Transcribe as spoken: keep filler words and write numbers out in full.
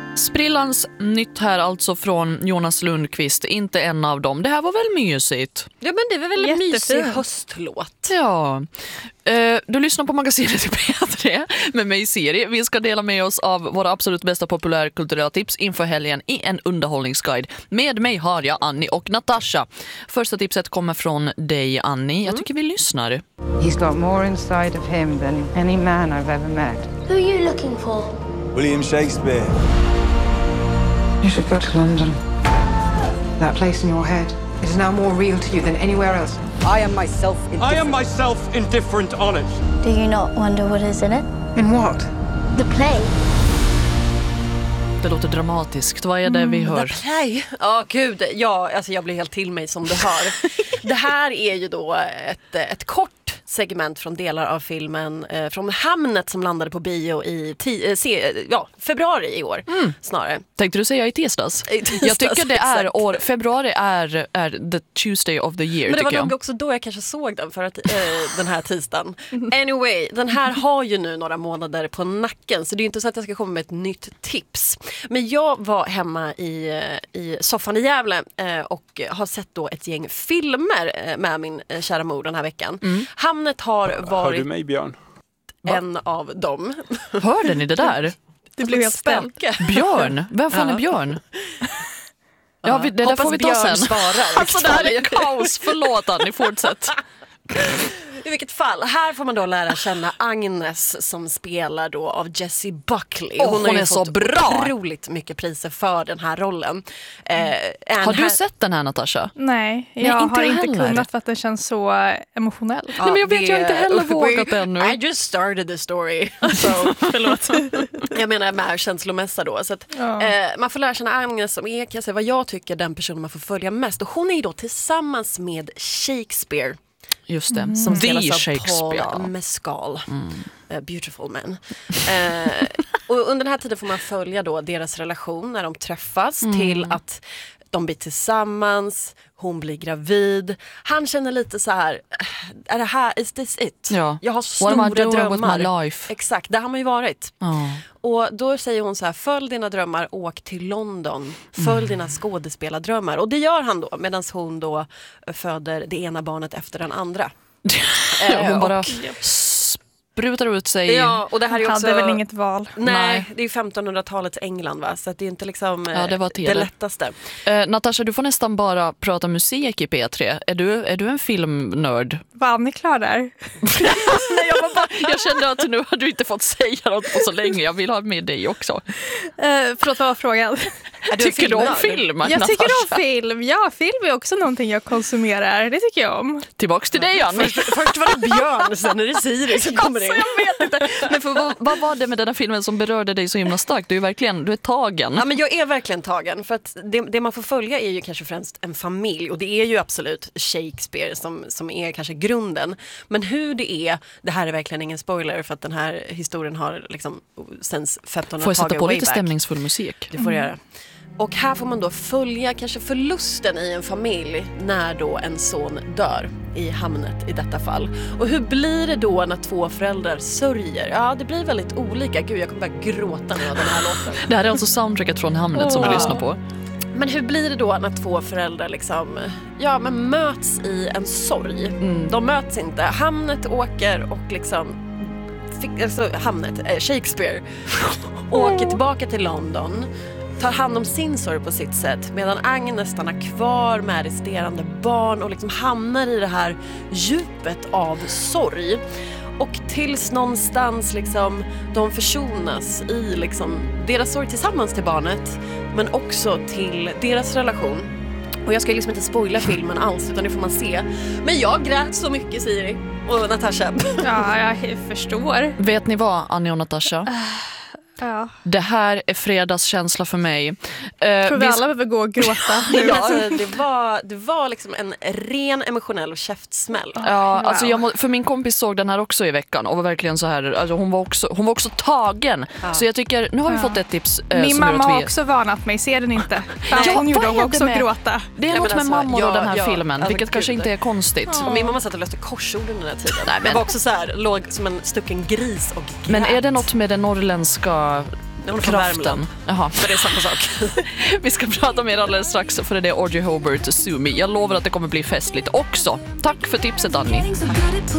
Sprillans nytt här alltså från Jonas Lundqvist, inte en av dem. Det här var väl mysigt? Ja, men det var väl en mysig höstlåt. Ja. Uh, du lyssnar på magasinet i P tre med mig Siri. Vi ska dela med oss av våra absolut bästa populärkulturella tips inför helgen i en underhållningsguide. Med mig har jag Annie och Natasha. Första tipset kommer från dig, Annie. Jag tycker vi lyssnar. He's got more inside of him than any man I've ever met. Who are you looking for? William Shakespeare. You should go to London. That place in your head is now more real to you than anywhere else. I am myself indifferent. I am myself indifferent on it. Do you not wonder what is in it? In what? The play. Det låter dramatiskt. Vad är det vi hör? The play. Ja, gud. Ja, alltså jag blir helt till mig som du hör. Det här är ju då ett, ett kort segment från delar av filmen eh, från Hamnet som landade på bio i ti- eh, se- ja, februari i år mm. snarare. Tänkte du säga i tisdags? I tisdags jag tycker det är exakt. år, februari är, är the Tuesday of the year. Men det var jag. nog också då jag kanske såg den för att, eh, den här tisdagen. Anyway, den här har ju nu några månader på nacken så det är inte så att jag ska komma med ett nytt tips. Men jag var hemma i, i soffan i Gävle eh, och har sett då ett gäng filmer eh, med min eh, kära mor den här veckan. Mm. Hamnet har varit Hör du mig, Björn? en Va? av dem. Hörde ni det där? Det blev helt spälke. Björn? Vem fan ja. är Björn? Ja, vi, det där får vi ta sen. Svarar, alltså det här är kaos, förlåt Annie, fortsätt. I vilket fall, här får man då lära känna Agnes som spelar då av Jessie Buckley. Hon, hon har hon ju är fått så bra. Otroligt mycket priser för den här rollen. Mm. Eh, har du här... sett den här, Natasha? Nej, jag Nej, inte har inte heller. kunnat för att den känns så emotionell. Ja, Nej, men jag vet, det... jag har inte heller vågat ännu. I just started the story. So, förlåt. Jag menar med känslomässa då. Så att, ja. eh, man får lära känna Agnes som är, kan jag säga, vad jag tycker den personen man får följa mest. Och hon är ju då tillsammans med Shakespeare. Just det, mm. som spelas av Paul Mescal. Mm. Uh, beautiful man. Uh, och under den här tiden får man följa då deras relation när de träffas mm. till att de blir tillsammans, hon blir gravid. Han känner lite så här, är det här, is this it? Ja. Jag har stora drömmar. With my life? Exakt, där har man ju varit. Oh. Och då säger hon så här, följ dina drömmar, åk till London. Följ mm. dina skådespelardrömmar. Och det gör han då, medan hon då föder det ena barnet efter den andra. Hon bara sprutar ut sig. Ja, och det här är också... hade väl inget val. Nej, Nej. det är femtonhundratalets England, va? Så att det är inte liksom ja, det, var det lättaste. Eh, Natasha, du får nästan bara prata musik i P tre. Är du, är du en filmnörd? Var ni klar där? Nej, jag, var bara, jag kände att nu har du inte fått säga något på så länge. Jag vill ha med dig också. Eh, förlåt, vad var frågan? Är du tycker du om film, Jag Natasha? tycker om film. Ja, film är också någonting jag konsumerar. Det tycker jag om. Tillbaks till dig, Annie. Först, först var det Björn, sen är det Siri som kommer in. Alltså, jag vet inte. Men för, vad, vad var det med den här filmen som berörde dig så himla starkt? Du är verkligen, du är tagen. Ja, men jag är verkligen tagen. För att det, det man får följa är ju kanske främst en familj. Och det är ju absolut Shakespeare som, som är kanske grunden. Men hur det är, det här är verkligen ingen spoiler. För att den här historien har liksom sen femtonhundratalet. Får jag sätta på lite back. stämningsfull musik? Det får jag göra. Och här får man då följa kanske förlusten i en familj när då en son dör i Hamnet i detta fall. Och hur blir det då när två föräldrar sörjer? Ja, det blir väldigt olika. Gud, jag kommer bara gråta när jag den här låten. Det här är alltså soundtracket från Hamnet oh. som du lyssnar på. Men hur blir det då när två föräldrar liksom, ja, men möts i en sorg? Mm. De möts inte. Hamnet åker och liksom... Alltså, Hamnet, äh, Shakespeare åker tillbaka till London, tar hand om sin sorg på sitt sätt, medan Agnes stannar kvar med resterande barn och liksom hamnar i det här djupet av sorg. Och tills någonstans liksom de försonas i liksom deras sorg tillsammans till barnet, men också till deras relation. Och jag ska liksom inte spoila filmen alls, utan det får man se. Men jag grät så mycket, Siri och Natasha. Ja, jag förstår. Vet ni vad, Annie och Natasha? Ja. Det här är fredagskänsla för mig. Uh, Tror vi vi... alla behöver gå och gråta. Ja, alltså, det, var, det var liksom en ren emotionell käftsmäll. Ja, wow. alltså jag må, för min kompis såg den här också i veckan och var verkligen så här, alltså hon var också, hon var också tagen. Ja. Så jag tycker, nu har vi ja. fått ett tips. Eh, min som mamma vi... har också varnat mig, ser den inte. Ja, hon gjorde också med? gråta. Det är ja, något med alltså, mammor ja, och den här ja, filmen, alltså, vilket gud. kanske inte är konstigt. Ja. Min mamma satt och löste korsorden den här tiden. Nej, men... Det var också så här, låg som en stucken gris och grät. Men är det något med den norrländska Hon är från Värmland. Kraften. Jaha. Men det är samma sak. Vi ska prata mer alldeles strax, för det är Audrey Hobart, Sue Me. Jag lovar att det kommer bli festligt också. Tack för tipset, Annie.